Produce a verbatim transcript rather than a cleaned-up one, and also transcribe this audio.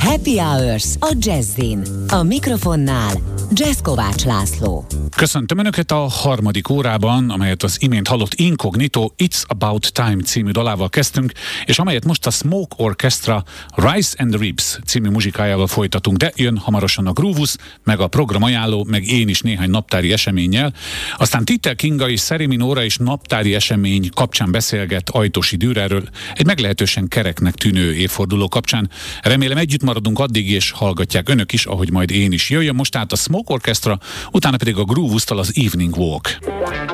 Happy Hours a Jazzin. A mikrofonnál Jazz Kovács László. Köszöntöm Önöket a harmadik órában, amelyet az imént hallott Incognito It's About Time című dalával kezdtünk, és amelyet most a Smoke Orchestra Rice and Ribs című muzsikájával folytatunk, de jön hamarosan a Groovus, meg a programajánló, meg én is néhány naptári eseménnyel. Aztán Titel Kinga és Szerémi Nóra is naptári esemény kapcsán beszélget Ajtósi Dürerről, egy meglehetősen kereknek tűnő évforduló kapcsán. Remélem együtt maradunk addig, és hallgatják Önök is, ahogy majd én is. Jöjjön most át a Smoke Orchestra, utána pedig a Groovus-tal az Evening Walk.